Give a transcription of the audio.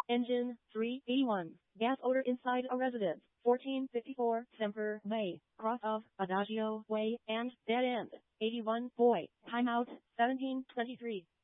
Engine 381. Gas odor inside a residence. 1454 Semper Way. Cross of Adagio Way and Dead End. 81 Boy. Timeout 1723.